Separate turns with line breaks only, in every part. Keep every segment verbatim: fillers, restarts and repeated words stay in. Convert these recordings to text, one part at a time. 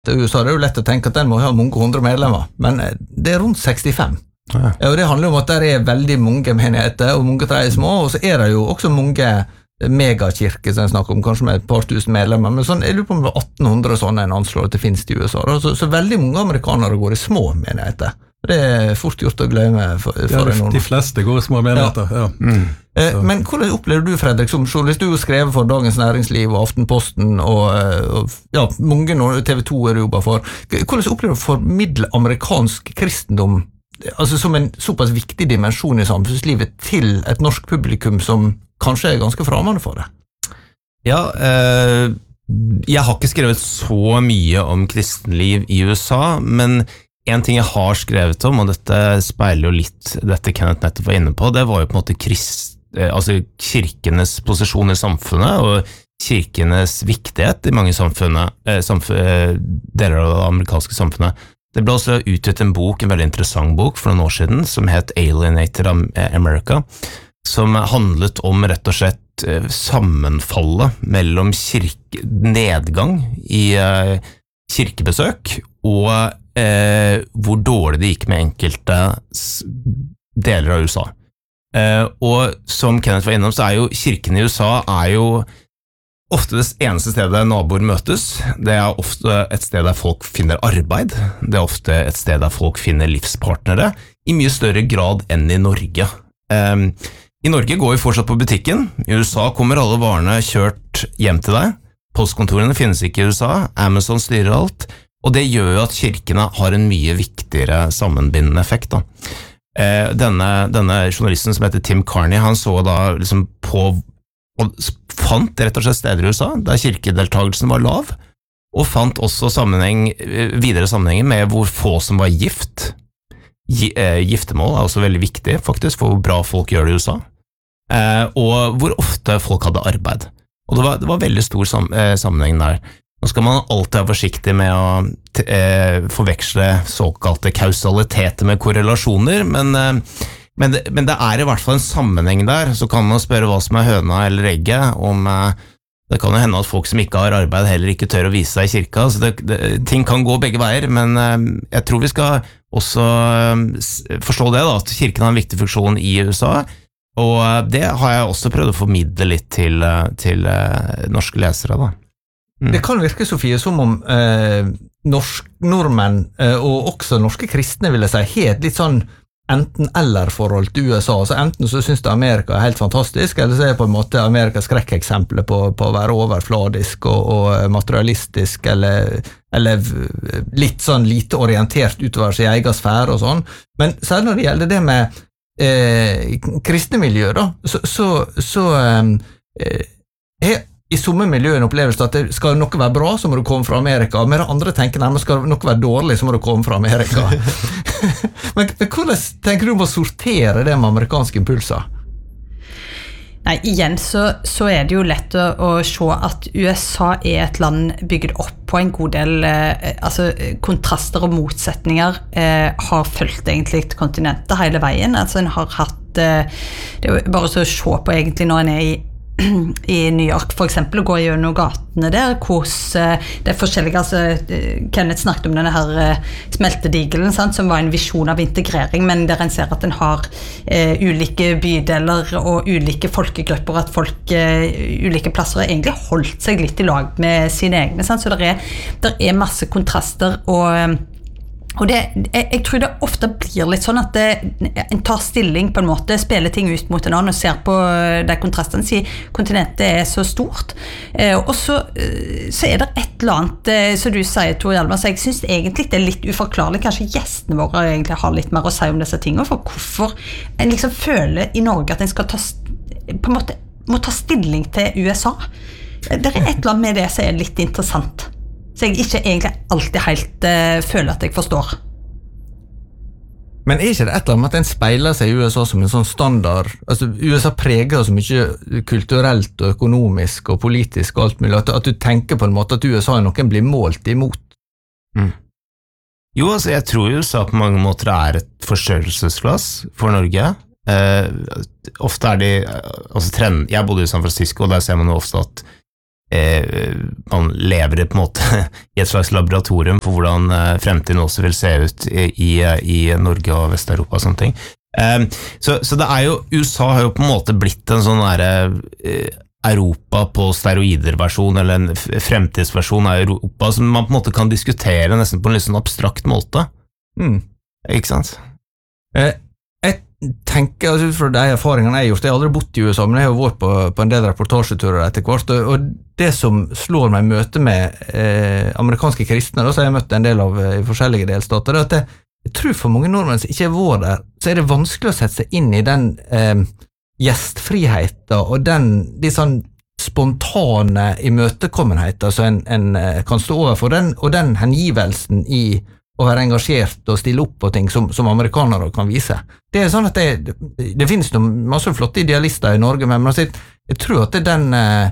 U S A, det er jo lett å tenke at den må ha mange hundre medlemmer, men det er rundt sekstifem. Ja. Og det handler om at det er veldig mange menigheter, og mange tre er små, og så er det jo også mange megakirker som jeg snakker om, kanskje med et par tusen medlemmer, men sånn, jeg lurer på om det er atten hundre sånne en anslår at det finnes i U S A, så, så veldig mange amerikanere går i små menigheter. Det er fort gjort å glemme for, for
ja, de, de fleste går i små menigheter, ja. ja. Mm.
Eh, men hvordan opplever du, Fredrik, som journalist? Du har skrevet for Dagens Næringsliv og Aftenposten, og, og ja, mange T V to er du jobber for. Hvordan opplever du å formidle amerikansk kristendom, altså som en såpass viktig dimensjon i samfunnslivet, til et norsk publikum som kanskje er ganske fremmede for det?
Ja, eh, jeg har ikke skrevet så mye om kristenliv i U S A, men en ting jeg har skrevet om, og dette speiler jo litt dette Kenneth nettopp var inne på, det var jo på en måte krist, altså kirkenes posisjon i samfunnet, og kirkenes viktighet i mange samfunnet, samfunn, deler av det amerikanske samfunnet. Det ble også utgitt en bok, en veldig interessant bok for noen år siden, som het Alienated America, som handlet om rett og slett sammenfallet mellom kirke, nedgang i kirkebesøk, og eh, hvor dårlig det gikk med enkelte deler av U S A. Eh, og som Kenneth var innom, så er jo kirken i U S A er jo ofte det eneste stedet naboer møtes. Det er ofte et sted der folk finner arbeid. Det er ofte et sted der folk finner livspartnere, i mye større grad enn i Norge. Eh, I Norge går vi fortsatt på butikken. I U S A kommer alle varene kjørt hjem til deg. Postkontorene finnes ikke i U S A, Amazon styrer alt, og det gjør jo at kirkene har en mye viktigere sammenbindende effekt. Da. Eh, denne, denne journalisten som heter Tim Carney, han så da liksom på, og fant rett og slett steder i U S A, der kirkedeltagelsen var lav, og fant også sammenheng, videre sammenhenger med hvor få som var gift. Giftermål er også veldig viktig, faktisk, for hvor bra folk gjør det i U S A, eh, og hvor ofte folk hadde arbeid. Og det var, det var veldig stor sam, eh, sammenheng der. Nå skal man alltid være forsiktig med å eh, forveksle såkalte kausaliteter med korrelasjoner, men, eh, men, det, men det er i hvert fall en sammenheng der. Så kan man spørre hva som er høna eller egget, om eh, det kan jo hende at folk som ikke har arbeid heller ikke tør å vise seg i kirka, så det, det, ting kan gå begge veier, men eh, jeg tror vi skal også eh, forstå det da, at kirken har en viktig funksjon i U S A, og det har jeg også prøvd å formidle litt til, til uh, norske lesere da.
Mm. Det kan virke, Sofie, som om uh, norsk, nordmenn uh, og også norske kristne, vil jeg si, har et litt sånn enten-eller-forhold til U S A. Så enten så synes det Amerika er helt fantastisk, eller så er det på en måte Amerikas skrekkeksempler på, på å være overfladisk og, og materialistisk, eller, eller litt sånn lite orientert utover sin egen sfære og sånn. Men særlig når det gjelder det med Eh, kristne miljø da, så, så, så eh, er i somme miljø en opplevelse at det skal noe være bra, så må du komme fra Amerika, men andre tenker nærmest skal noe være dårlig, så må du komme fra Amerika. men, men hvordan tenker du om å sortere det med amerikanske impulser?
Nei, igjen så, så er det jo lett å, å se at U S A er et land bygget opp på en god del eh, altså, kontraster og motsetninger eh, har følt egentlig kontinentet hele veien. Altså en har hatt eh, det er jo bare så å se på egentlig når en er i i New York for eksempel, og går gjennom gatene der, hos det er forskjellige, altså Kenneth snakket om denne her smeltedigelen, sant, som var en visjon av integrering, men der en ser at en har eh, ulike bydeler og ulike folkegrupper, at folk eh, ulike plasser har egentlig holdt seg litt i lag med sine egne, sant, så der er, der er masse kontraster, og Og det, jeg, jeg tror det ofte blir litt sånn at det, en tar stilling på en måte, spiller ting ut mot en annen og ser på de kontrastene, sier kontinentet er så stort. Eh, og så, så er det et eller annet, eh, som du sier, Tor Hjalmar, så jeg synes egentlig det er litt uforklarlig, kanskje gjestene våre egentlig har litt mer å si om disse tingene, for hvorfor en liksom føler i Norge at en skal ta, på en måte, må ta stilling til U S A. Det er et eller annet med det som er litt interessant. Så jeg ikke egentlig alltid helt uh, føler at jeg forstår.
Men er ikke det et eller annet med at en speiler seg i U S A som en sånn standard? Altså, U S A preger så mye kulturelt og økonomisk og politisk og alt mulig, at, at du tenker på en måte at U S A er noen blir målt imot.
Mm. Jo, altså jeg tror U S A på mange måter er et forstørrelsesglass for Norge. Eh, ofte er de, altså trend, jeg bodde i San Francisco, og der ser man jo ofte at eh, man lever på en måte i et slags laboratorium for hvordan eh, fremtiden også vil se ut i, i, i Norge og Vest-Europa og sånne ting. Eh, så, så det er jo, U S A har jo på en måte blitt en sånn der, eh, Europa på steroider-versjon, eller en fremtidsversjon av Europa, som man på en måte kan diskutere nesten på en litt sånn abstrakt måte.
Mm.
Ikke sant?
Eh, jeg tenker, altså ut fra de erfaringene jeg har gjort, jeg har aldri bodd i U S A, men jeg har vært på, på en del reportasjeturer etter hvert, og, og det som slår meg i møte med eh, amerikanske kristne, da, så har jeg møtt en del av i forskjellige delstater, det er at jeg, jeg tror for mange nordmenn som ikke har vært der, så er det vanskelig å sette seg inn i den eh, gjestfriheten, og den, de sånn spontane imøtekommenheten som en, en kan stå overfor, den, og den hengivelsen i å være engasjert og stille opp på ting som, som amerikanere kan vise. Det er sånn at det, det finnes noen masse flotte idealister i Norge, men jeg, jeg tror at det er den,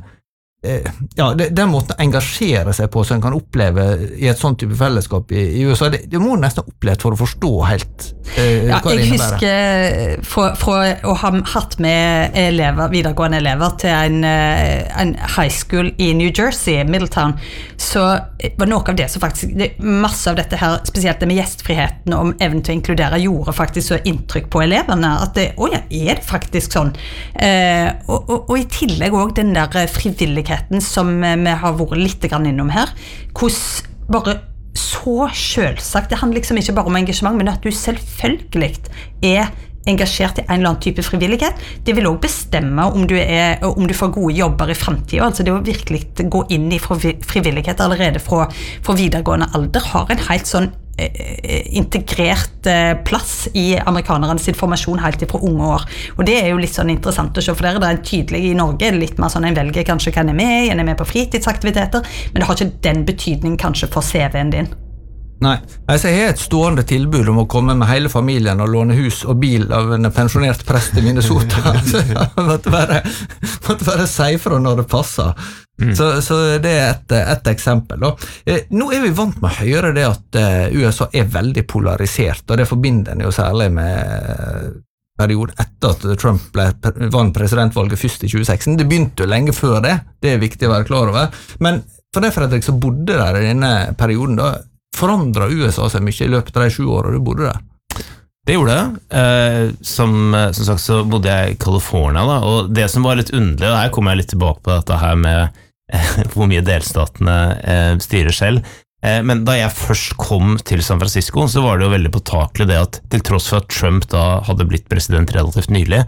eh, ja, det, den måten å engasjere seg på som en kan oppleve i et sånt type fellesskap i, i U S A, det, det må nesten oppleve for å forstå helt eh,
ja,
hva det
jeg
innebærer.
husker fra, fra å ha hatt med elever, videregående elever til en, en high school i New Jersey, Middletown, så var noe av det som faktisk, det, masse av dette her, spesielt det med gjestfriheten om evnen til å inkludere, gjorde faktisk så inntrykk på elevene, at det, å ja, er det faktisk sånn? Eh, og, og, og i tillegg også den der frivilligheten som vi har vært litt grann innom her, hvordan bare så selvsagt, det handler liksom ikke bare om engasjement, men at du selvfølgelig er engasjert i en eller annen type frivillighet. Det vil også bestemme om du, er, om du får gode jobber i fremtiden. Altså det å virkelig gå inn i frivillighet allerede fra, fra videregående alder har en helt sånn eh, integrert eh, plass i amerikanernes informasjon helt fra unge år. Og det er jo litt sånn interessant å se, for der er det en tydelig i Norge, litt mer sånn en velger kanskje hva en er med, en er med på fritidsaktiviteter, men det har ikke den betydning kanskje for C V-en din.
Nei, altså jeg har et stående tilbud om å komme med hele familien og låne hus og bil av en pensjonert prest i Minnesota. Så jeg måtte bare, måtte bare si fra når det passer. Mm. Så, så det er et, et eksempel. Da. Eh, nå er vi vant med å høre det at eh, U S A er veldig polarisert, og det forbinder en jo særlig med perioden etter at Trump ble, vant presidentvalget først i tjue seksten. Det begynte jo lenge før det, det er viktig å være klar over. Men for det, Fredrik, som bodde der i denne perioden, da, forandret U S A seg mye i løpet av de sju årene du bodde der?
Det gjorde det. Eh, som, som sagt så bodde jeg i California, da, og det som var litt underlig, og her kommer jeg litt tilbake på dette her med eh, hvor mye delstatene eh, styrer selv, eh, men da jeg først kom til San Francisco, så var det jo veldig påtakelig det at til tross for at Trump da hadde blitt president relativt nylig,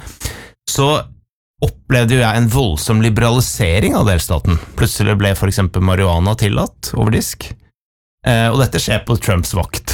så opplevde jo jeg en voldsom liberalisering av delstaten. Plutselig ble for eksempel marihuana tillatt over disk. Eh, og dette skjer på Trumps vakt.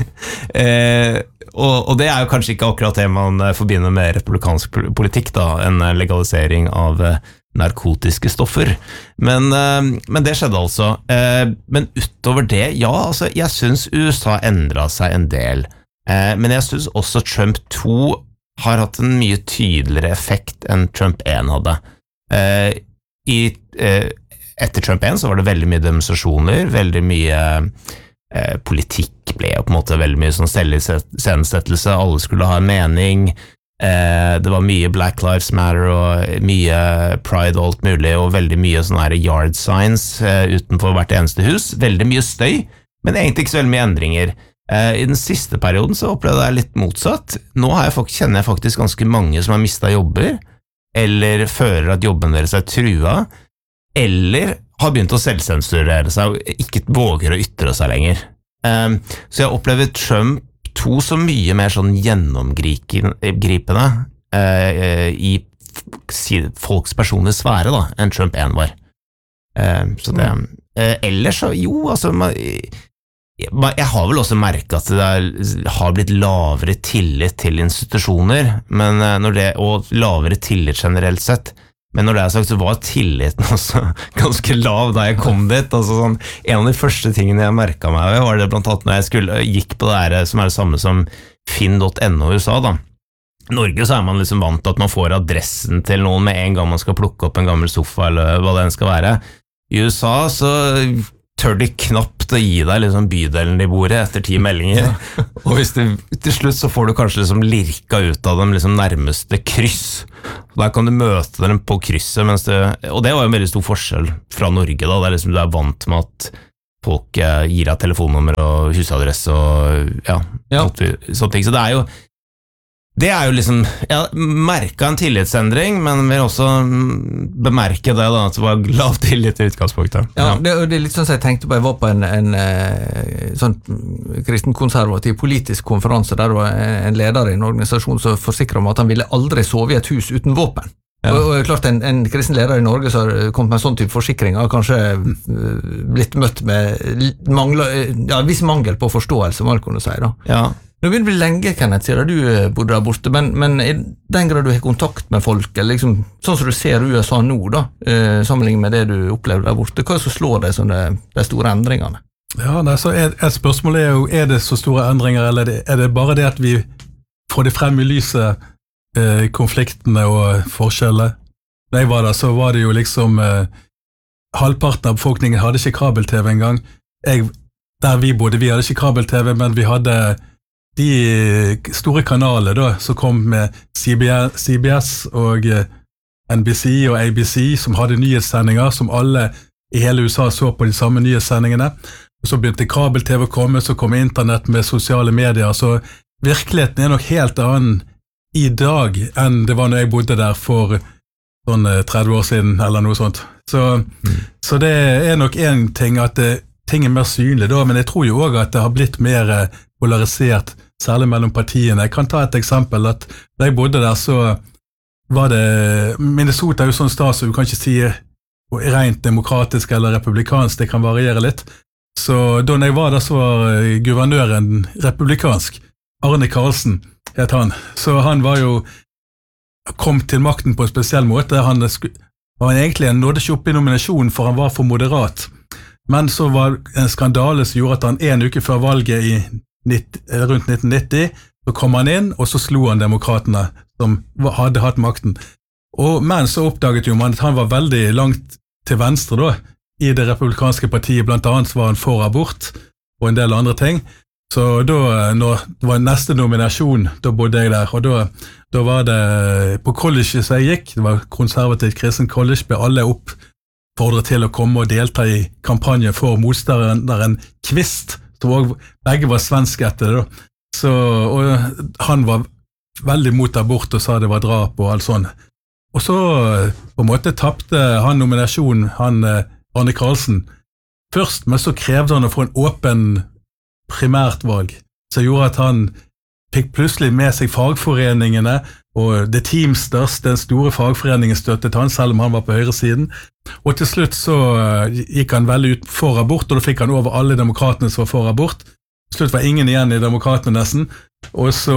eh, og, og det er jo kanskje ikke akkurat det man forbinder med republikansk politikk, da, en legalisering av eh, narkotiske stoffer. Men, eh, men det skjedde altså. Eh, men utover det, ja, altså, jeg synes U S A endret seg en del. Eh, men jeg synes også Trump to har hatt en mye tydeligere effekt enn Trump én hadde. Eh, I eh, Etter Trump én så var det veldig mye demonstrasjoner, veldig mye eh, politikk ble på en måte veldig mye sånn selviscenesettelse, alle skulle ha en mening, eh, det var mye Black Lives Matter og mye pride og alt mulig, og veldig mye sånne her yard signs eh, utenfor hvert eneste hus, veldig mye støy, men egentlig ikke så veldig mye endringer. Eh, I den siste perioden så opplevde jeg litt motsatt. Nå har jeg faktisk, kjenner jeg faktisk ganske mange som har mistet jobber, eller føler at jobben deres er trua, eller har begynt å selvsensurere seg og ikke våger å ytre seg lenger. Um, så jeg opplever Trump to så mye mer sånn gjennomgripende uh, i folks personlige sfære da, enn Trump én var. Uh, så det, uh, ellers så, jo, altså, man, jeg har vel også merket at det er, har blitt lavere tillit til institusjoner, men når det, og lavere tillit generelt sett. Men når det er sagt, så var tilliten også ganske lav da jeg kom dit. Altså sånn, en av de første tingene jeg merket meg var det blant annet når jeg skulle, gikk på det her, som er det samme som finn punktum no i U S A da. I Norge så er man liksom vant til at man får adressen til noen med en gang man skal plukke opp en gammel sofa eller hva det enn skal være. I U S A så tør de knapt å gi deg liksom bydelen i bordet etter ti meldinger. Ja. Og hvis det, til slutt så får du kanskje liksom lirka ut av dem liksom nærmeste kryss. Der kan du møte dem på krysset, mens det, og det var jo en veldig stor forskjell fra Norge da, der liksom du er vant med at folk gir deg telefonnummer og husadresse og ja,
ja.
Sånt, sånt ting. Så det er jo Det er jo liksom, jeg merket en tillitsendring, men vil også bemerke det da, at det var lav tillit i utgangspunktet.
Ja, det, det er litt sånn som jeg tenkte på, jeg var på en, en, en sånn kristenkonservativ politisk konferanse, der det var en leder i en organisasjon som forsikret om at han ville aldri sove i et hus uten våpen. Ja. Og, og klart, en, en kristen leder i Norge som har kommet med en sånn type forsikring, har kanskje blitt møtt med mangler, ja, viss mangel på forståelse, må jeg kunne si da.
Ja.
Nå begynner det å bli lenge, Kenneth, siden du bodde der borte, men, men i den grad du har kontakt med folk, eller liksom, sånn som du ser U S A nå, da, eh, sammenlignet med det du opplevde der borte, hva er det som slår deg som det, de store endringene?
Ja, nei, så er, et spørsmål er jo, er det så store endringer, eller er det, er det bare det at vi får det frem i lyset, eh, konfliktene og forskjellene? Da jeg var der, så var det jo liksom, eh, halvparten av befolkningen hadde ikke kabel-tv engang. Jeg, der vi bodde, vi hadde ikke kabel-tv, men vi hadde de store kanalene da, som kom med C B S og N B C og A B C, som hadde nyhetssendinger, som alle i hele U S A så på de samme nyhetssendingene. Og så begynte kabel-tv å komme, så kom internett med sosiale medier, så virkeligheten er nok helt annen i dag enn det var når jeg bodde der for sånn tretti år siden, eller noe sånt. Så, mm. så det er nok en ting at det, ting er mer synlig da, men jeg tror jo også at det har blitt mer polarisert, særlig mellom partiene. Jeg kan ta et eksempel, at da jeg bodde der, så var det, Minnesota er jo sånn stat, så du kan ikke si rent demokratisk eller republikansk, det kan variere litt. Så da jeg var der, så var guvernøren republikansk. Arne Carlsen het han. Så han var jo, kom til makten på en spesiell måte. Han var egentlig, han nådde ikke opp i nominasjonen, for han var for moderat. Men så var en skandale som gjorde at han en uke før valget i rundt nitten nitti, så kom han inn, og så slo han demokratene som hadde hatt makten. Og, men så oppdaget jo man at han var veldig langt til venstre da, i det republikanske partiet, blant annet var han for abort, og en del andre ting. Så da, når det var neste nominasjon, da bodde jeg der, og da, da var det på college som jeg gikk, det var konservativt kristen college, ble alle oppfordret til å komme og delta i kampanjen for motstanderen Kvist, så begge var svenske etter det da. Så, og han var veldig mot abort og sa det var drap og alt sånn. Og så på en måte tappte han nominasjonen, han Arne Carlsen, først, men så krevde han å få en åpen primært valg, som gjorde at han fikk plutselig med seg fagforeningene, og The Teamsters, den store fagforeningen, støttet han, selv om han var på høyresiden. Og til slutt så gikk han veldig ut for abort, og da fikk han over alle demokratene som var for abort. Til slutt var ingen igjen i demokratene nesten. Og så,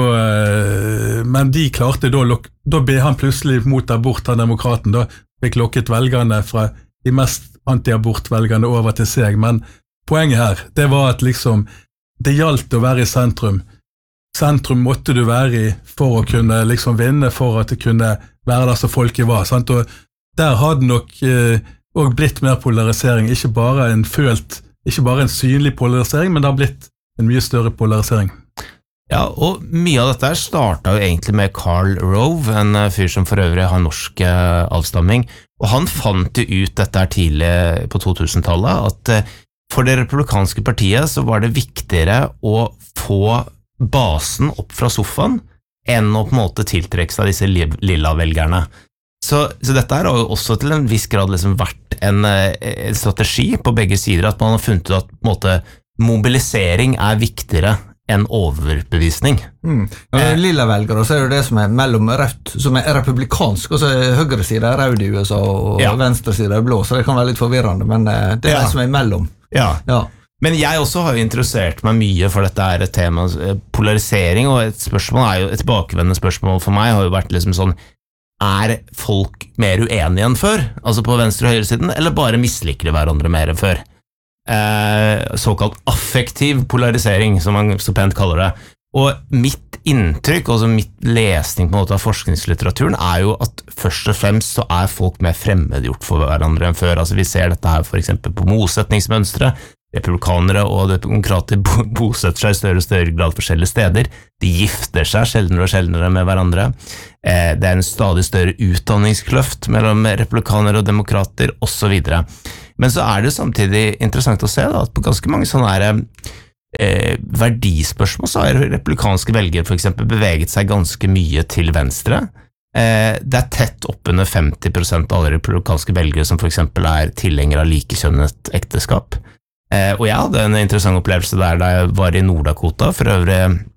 men de klarte da, da ble han plutselig mot abort av demokraten, da fikk lokket velgerne fra de mest anti-abort-velgerne over til seg. Men poenget her, det var at liksom, det gjaldt å være i sentrum. Sentrum måtte du være i for å kunne liksom vinne, for at det kunne være der som folket var. Sant? Og der hadde nok eh, også blitt mer polarisering, ikke bare en følt, ikke bare en synlig polarisering, men det har blitt en mye større polarisering.
Ja, og mye av dette startet jo egentlig med Karl Rove, en fyr som for øvrig har norsk avstamming, og han fant jo ut dette her tidlig på to tusen-tallet, at for det republikanske partiet så var det viktigere å få basen opp fra sofaen, enn å på en måte tiltrekke seg disse lilla velgerne. Så, så dette har jo også til en viss grad liksom vært en, en strategi på begge sider, at man har funnet ut at på en måte, mobilisering er viktigere enn overbevisning.
Mm. Ja, lilla velgere, så er det det som er mellom rødt, som er republikansk, og så er høyre side er rød i U S A, og ja. Venstre side er blå, så det kan være litt forvirrende, men det er ja. Det som er mellom.
Ja, ja. Men jeg også har jo interessert meg mye for dette er et tema, polarisering, og et spørsmål er jo, et tilbakevendende spørsmål for meg har jo vært liksom sånn, er folk mer uenige enn før? Altså på venstre- og høyresiden, eller bare misliker de hverandre mer enn før? Eh, såkalt affektiv polarisering, som man så pent kaller det. Og mitt inntrykk, altså mitt lesning på en måte av forskningslitteraturen, er jo at først og fremst så er folk mer fremmedgjort for hverandre enn før. Altså vi ser dette her for eksempel på bosetningsmønstre. Republikanere og demokrater bosetter seg i større og større grad forskjellige steder. De gifter seg sjeldnere og sjeldnere med hverandre. Det er en stadig større utdanningskløft mellom republikanere og demokrater, og så videre. Men så er det samtidig interessant å se da, at på ganske mange sånne her, eh, verdispørsmål så har republikanske velgere for eksempel beveget seg ganske mye til venstre. Eh, det er tett opp under femti prosent av alle republikanske velgere som for eksempel er tilhengere av likekjønnet ekteskap. Eh, og jeg hadde en interessant opplevelse der da jeg var i Nord-Dakota, for øvrig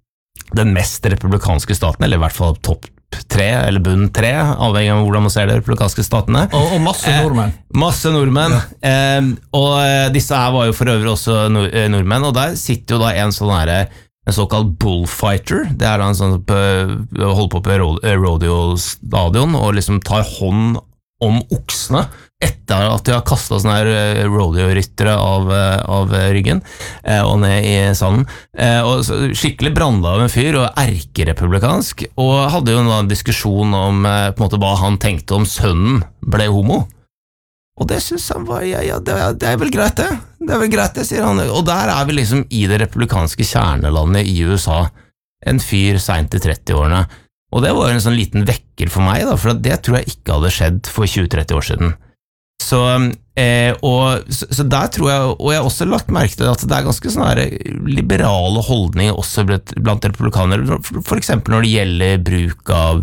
den mest republikanske staten, eller i hvert fall topp tre, eller bunn tre, avhengig av hvordan man ser det, republikanske statene.
Og, og masse nordmenn.
Eh, masse nordmenn. Ja. Eh, og disse her var jo for øvrig også nord nordmenn, og der sitter jo da en sånn her, en såkalt bullfighter. Det er da en sånn, holder på på rodeo-stadion, og liksom tar hånd om oksene, etter at de har kastet sånne her rodeo-ryttere av, av ryggen eh, og ned i sanden. Eh, og så, skikkelig brandet av en fyr, og erkerepublikansk, og hadde jo en diskusjon om eh, på en måte, hva han tenkte om sønnen ble homo. Og det synes han var, ja, ja det, det er vel greit det. Det er vel greit det, sier han. Og der er vi liksom i det republikanske kjernelandet i U S A, en fyr sent i trettiårene. Og det var en sånn liten vekker for meg, da, for det tror jeg ikke hadde skjedd for tjue til tretti år siden. Så, eh, og, så, så der tror jeg, og jeg har også lagt merke til at det er ganske sånne her liberale holdninger også blant republikanere, for, for eksempel når det gjelder bruk av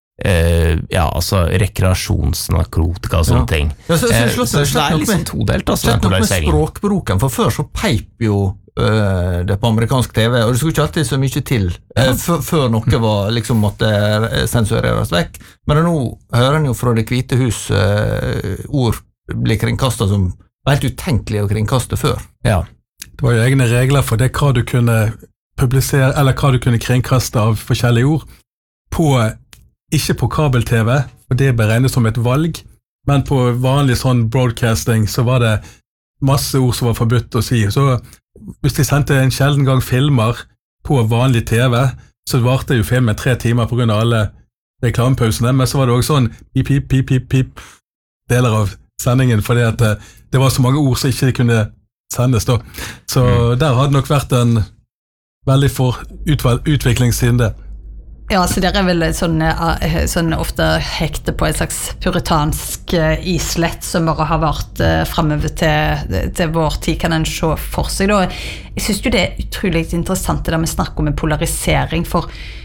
eh, ja, altså rekreasjonsnarkotika og sånne ja. ting.
Ja, så, så, så, så,
så det er liksom todelt, altså,
slett nok med språkbruken, for før så peip jo uh, det på amerikansk TV, og det skulle ikke alltid så mye til uh, før noe var, liksom måtte sensureres vekk, men nå hører en jo fra Det hvite hus uh, ord blir kringkastet som var helt utenkelig å kringkaste før.
Ja, det var jo egne regler for det, hva du kunne publisere, eller hva du kunne kringkaste av forskjellige ord, på, ikke på kabel-TV, for det beregnes som et valg, men på vanlig sånn broadcasting så var det masse ord som var forbudt å si. Så hvis de sendte en sjelden gang filmer på vanlig TV, så varte jo filmen tre timer på grunn av alle reklamepausene, men så var det også sånn pip, pip, pip, pip, pip, deler av sendingen, fordi at det var så mange ord som ikke kunne sendes da. Så mm. der hadde nok vært en veldig for utvikling siden det.
Ja, så det er vel sånn, sånn ofte hekte på et slags puritansk islett som bare har vært fremover til, til vår tid, kan en se for seg da. Jeg synes jo det er utrolig interessant det der vi snakker om polarisering, for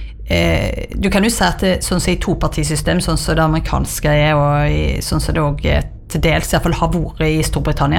eh, du kan jo si at det, sånn som i topartisystem, sånn som det amerikanske er, og i, sånn som det også til dels i hvert fall har vært i Storbritannia,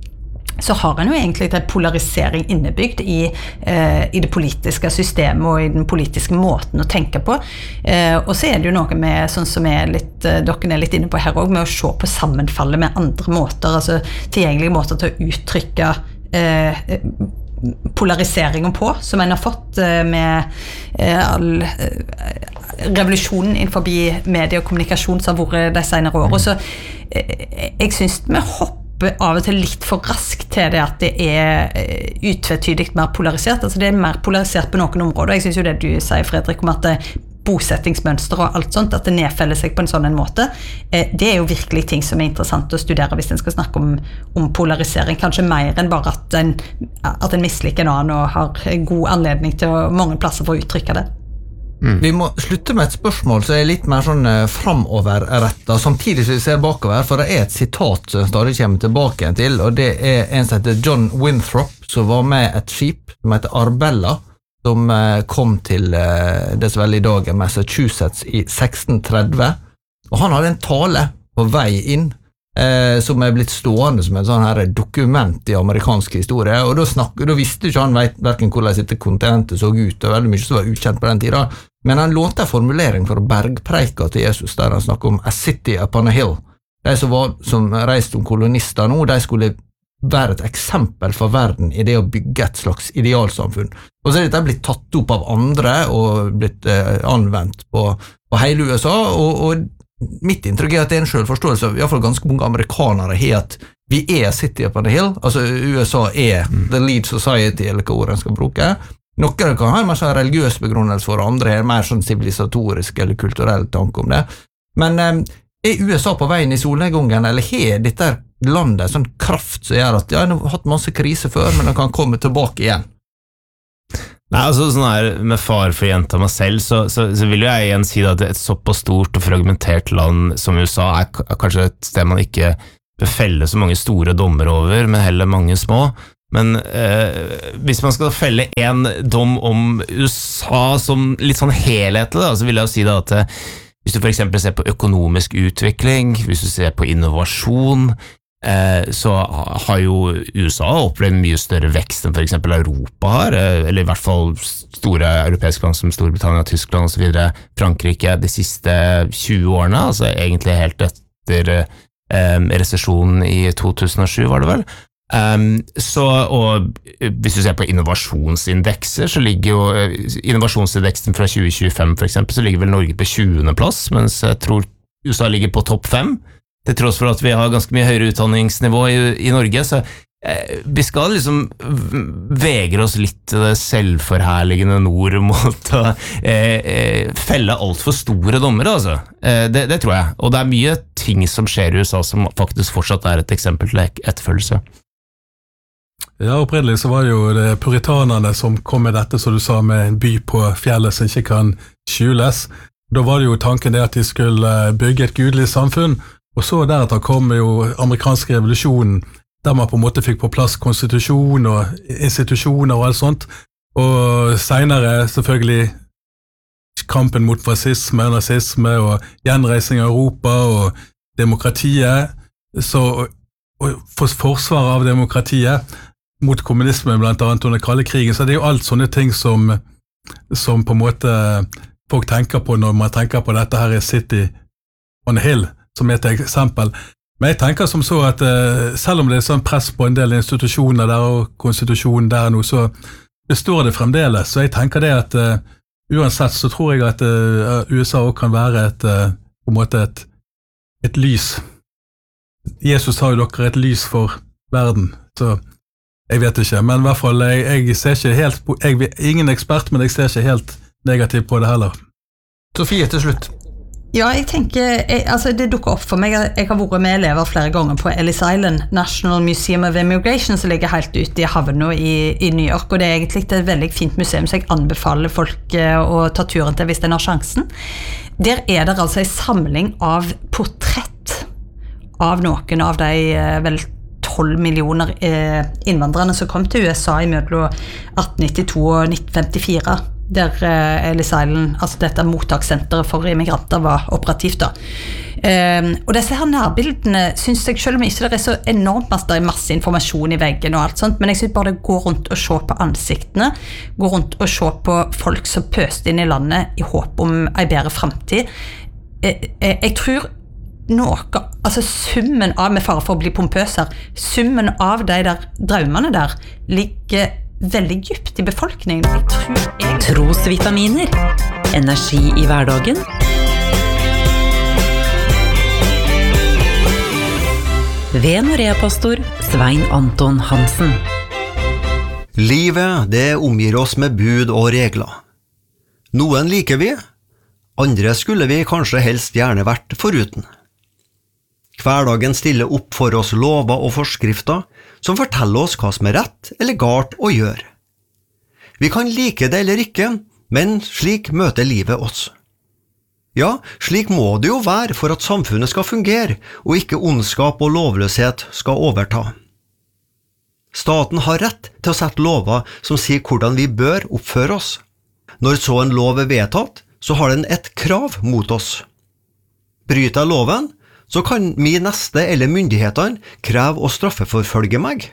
så har en jo egentlig en polarisering innebygd i, eh, i det politiske systemet og i den politiske måten å tenke på. Eh, og så er det jo noe med, sånn som er litt, dere er litt inne på her også, med å se på sammenfallet med andre måter, altså tilgjengelige måter til å uttrykke eh, polariseringen på, som en har fått eh, med eh, all eh, revolusjonen innenfor medie og kommunikasjon som har vært de senere år. Og så eh, jeg synes vi hopper av og til litt for raskt til det at det er utvetydig mer polarisert. Altså det er mer polarisert på noen områder. Jeg synes jo det du sier, Fredrik, om at bosettingsmønster og alt sånt, at det nedfeller seg på en sånn en måte, det er jo virkelig ting som er interessant å studere hvis en skal snakke om, om polarisering. Kanskje mer enn bare at en, at en misliker en annen og har god anledning til å, mange plasser for å uttrykke det.
Mm. Vi må slutte med et spørsmål som er litt mer sånn framoverrettet, samtidig som vi ser bakover, for det er et sitat som stadig kommer tilbake til, og det er en som heter John Winthrop, som var med et skip som heter Arbella, som kom til det som vel i dag er Massachusetts i seksten tretti, og han hadde en tale på vei inn, eh, som er blitt stående som en sånn her dokument i amerikansk historie, og da, snak, da visste ikke han hverken hvordan dette kontinentet så ut, og veldig mye som var ukjent på den tiden, men han lånte en formulering for bergpreika til Jesus, der han snakket om a city upon a hill. De som, var, som reiste om kolonister nå, de skulle være et eksempel for verden i det å bygge et slags idealsamfunn. Og så er dette blitt tatt opp av andre og blitt eh, anvendt på, på hele U S A, og, og mitt inntrykk er at det er en selvforståelse av i hvert fall ganske mange amerikanere har at vi er city upon a hill, altså U S A er the lead society, eller hva ord en skal bruke, Noen kan ha en mer sånn religiøs begrunnelse for, andre er mer sånn sivilisatorisk eller kulturell tanke om det. Men eh, er U S A på veien i solnedgangen, eller har dette landet sånn kraft som gjør at ja, de har hatt masse krise før, men de kan komme tilbake igjen?
Nei, altså sånn her, med far for jenta meg selv, så, så, så vil jo jeg igjen si at et såpass stort og fragmentert land som U S A er, er kanskje et sted man ikke bør felle så mange store dommer over, men heller mange små. Men eh, hvis man skal felle en dom om U S A som litt sånn helhetlig, da, så vil jeg jo si da at hvis du for eksempel ser på økonomisk utvikling, hvis du ser på innovasjon, eh, så har jo U S A opplevd mye større vekst enn for eksempel Europa har, eller i hvert fall store europeiske land som Storbritannia, Tyskland og så videre, Frankrike de siste tjue årene, altså egentlig helt etter eh, resesjonen i to tusen og sju var det vel. Um, så, og hvis du ser på innovasjonsindekser, så ligger jo innovasjonsindeksen fra tjue tjuefem for eksempel, så ligger vel Norge på tjuende plass, mens jeg tror U S A ligger på topp fem, til tross for at vi har ganske mye høyere utdanningsnivå i, i Norge, så eh, vi skal liksom vegre oss litt til det selvforherligende nord mot å eh, eh, felle alt for store dommer, altså. Eh, det, det tror jeg, og det er mye ting som skjer i U S A som faktisk fortsatt er et eksempel til etterfølgelse.
Ja, opprinnelig så var det jo det puritanerne som kom med dette, som du sa, med en by på fjellet som ikke kan skjules. Da var det jo tanken det at de skulle bygge et gudelig samfunn, og så deretter kom jo amerikanske revolusjonen, der man på en måte fikk på plass konstitusjon og institusjoner og alt sånt, og senere selvfølgelig kampen mot fascisme, nazisme og gjenreisning av Europa og demokratiet, så og for forsvaret av demokratiet mot kommunisme blant annet under kalde krigen, så det er jo alt sånne ting som, som på en måte folk tenker på når man tenker på dette her i City on a Hill, som er et eksempel. Men jeg tenker som så at uh, selv om det er sånn press på en del institusjoner der og konstitusjonen der nå, så består det fremdeles. Så jeg tenker det at uh, uansett så tror jeg at uh, U S A også kan være et, uh, på en måte et, et lys. Jesus har jo dere et lys for verden, så jeg vet ikke, men i hvert fall, jeg, jeg ser ikke helt, jeg er ingen ekspert, men jeg ser ikke helt negativt på det heller.
Sofie, til slutt.
Ja, jeg tenker, jeg, altså det dukker opp for meg, jeg har vært med elever flere ganger på Ellis Island, National Museum of Immigration, som ligger helt ute i havna i, i New York, og det er egentlig et veldig fint museum, så jeg anbefaler folk å ta turen til hvis de har sjansen. Der er det altså en samling av portrett av noen av de vel tolv millioner innvandrerne som kom til U S A i mellom atten nittito og nitten femtifire, der Ellis Island, altså dette mottakssenteret for immigranter, var operativt da. Og disse her nærbildene synes jeg, selv om ikke det er så enormt masse, det er masse informasjon i veggen og alt sånt, men jeg synes bare det går rundt og se på ansiktene, gå rundt og se på folk som pøste inn i landet i håp om en bedre fremtid. Jeg, jeg tror noe, altså summen av, med fare for å bli pompøs her, summen av de der drømmene der ligger veldig dypt i befolkningen. Jeg tror jeg...
Trosvitaminer, energi i hverdagen, ved Norea-pastor Svein Anton Hansen.
Livet, det omgir oss med bud og regler. Noen liker vi, andre skulle vi kanskje helst gjerne vært foruten. Hverdagen stiller opp for oss lover og forskrifter som forteller oss hva som er rett eller galt å gjøre. Vi kan like det eller ikke, men slik møter livet oss. Ja, slik må det jo være for at samfunnet skal fungere, og ikke ondskap og lovløshet skal overta. Staten har rett til å sette lover som sier hvordan vi bør oppføre oss. Når så en lov er vedtatt, så har den et krav mot oss. Bryter jeg loven, så kan min neste eller myndighetene kreve å straffeforfølge meg.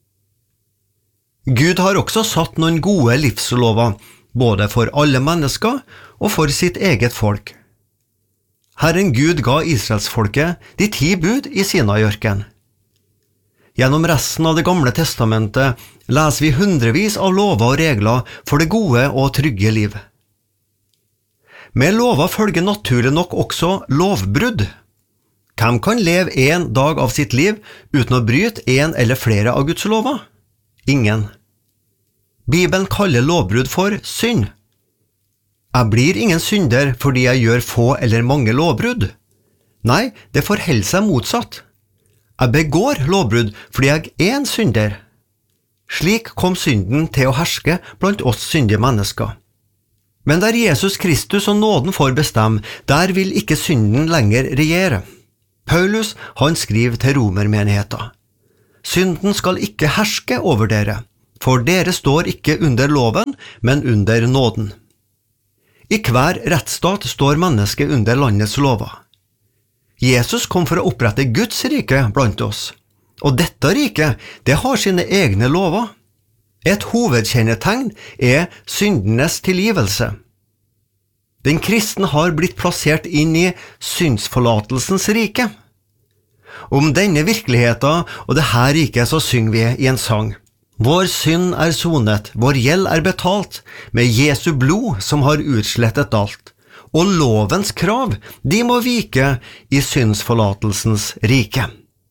Gud har også satt noen gode livslover, både for alle mennesker og for sitt eget folk. Herren Gud ga Israelsfolket de ti bud i Sinai-ørkenen. Gjennom resten av det gamle testamentet leser vi hundrevis av lover og regler for det gode og trygge liv. Med lover følger naturlig nok også lovbrudd. Hvem kan leve en dag av sitt liv uten å bryte en eller flere av Guds lover? Ingen. Bibelen kaller lovbrudd for synd. Jeg blir ingen synder fordi jeg gjør få eller mange lovbrudd. Nei, det forholder seg motsatt. Jeg begår lovbrudd fordi jeg er en synder. Slik kom synden til å herske blant oss syndige mennesker. Men der Jesus Kristus og nåden får bestemme, der vil ikke synden lenger regjere. Paulus, han skriver til romermenigheten: Synden skal ikke herske over dere, for dere står ikke under loven, men under nåden. I hver rettsstat står mennesket under landets lover. Jesus kom for å opprette Guds rike blant oss, og dette riket, det har sine egne lover. Et hovedkjennetegn er syndenes tilgivelse. Den kristne har blitt plassert inn i syndsforlatelsens rike. Om denne virkeligheten og det her riket så synger vi i en sang. Vår synd er sonet, vår gjeld er betalt, med Jesu blod som har utslettet alt. Og lovens krav, de må vike i syndsforlatelsens rike.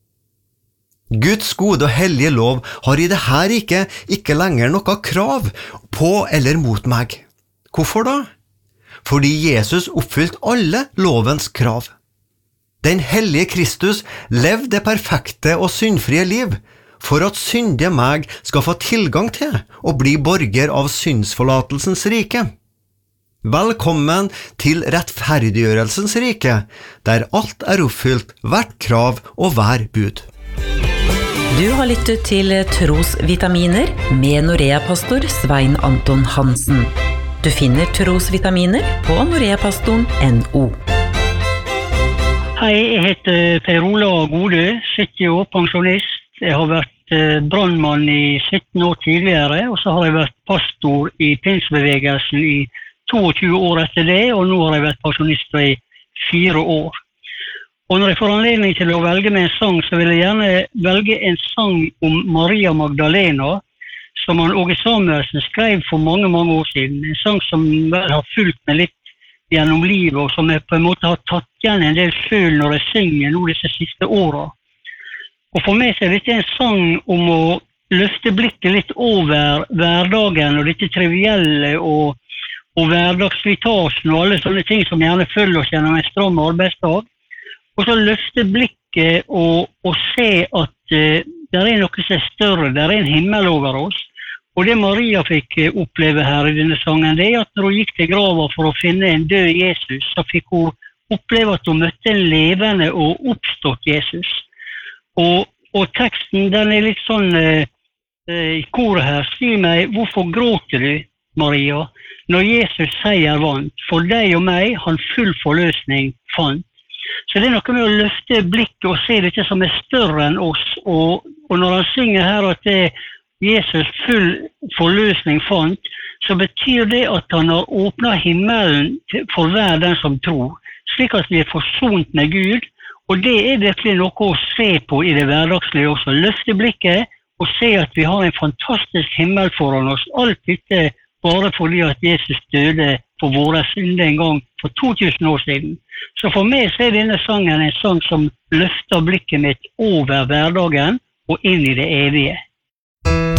Guds gode og hellige lov har i det her riket ikke lenger noe krav på eller mot meg. Hvorfor da? Fordi Jesus oppfylte alle lovens krav. Den hellige Kristus levde det perfekte og syndfrie liv, for at syndige meg skal få tilgang til å bli borger av syndsforlatelsens rike. Velkommen til rettferdiggjørelsens rike, der alt er oppfylt, hvert krav og hver bud.
Du har lyttet til Trosvitaminer med Norea-pastor Svein Anton Hansen. Du finner Trosvitaminer på noreapastoren punktum no.
Hei, jeg heter Per Ola Gode, sytti år, pensjonist. Jeg har vært brandmann i sytten år tidligere, og så har jeg vært pastor i pinsebevegelsen i tjueto år etter det, og nå har jeg vært pensjonist i fire år. Og når jeg får anledning til å velge med en sang, så vil jeg gjerne velge en sang om Maria Magdalena, som han Åge Samuelsen skrev for mange, mange år siden. En sang som vel har fulgt meg litt gjennom livet, og som jeg på en måte har tatt igjen en del selv når jeg synger nå disse siste årene. Og for meg så er dette en sang om å løfte blikket litt over hverdagen, og dette trivielle og, og hverdagsslitasjen og alle sånne ting som gjerne følger oss gjennom en stram arbeidsdag. Og så løfte blikket og, og se at uh, det er noe som er større, det er en himmel over oss. Og det Maria fikk uh, oppleve her i denne sangen, det er at når hun gikk til grava for å finne en død Jesus, så fikk hun oppleve at hun møtte en levende og oppstått Jesus. Og, og teksten, den er litt sånn uh, uh, i koret her, sier meg, hvorfor gråter du, Maria, når Jesus seier vant, for deg og meg han full forløsning fant. Så det er noe med å løfte blikket og se dette som er større enn oss, og, og når han synger her at det Jesus full forløsning fant, så betyr det at han har åpnet himmelen for hver den som tror, slik at vi er forsont med Gud, og det er virkelig noe å se på i det hverdagslige også. Løfte blikket og se at vi har en fantastisk himmel foran oss, alt dette bare fordi at Jesus døde for våre synder en gang for to tusen år siden. Så for meg så er denne sangen en sang som løfter blikket mitt over hverdagen og inn i det evige.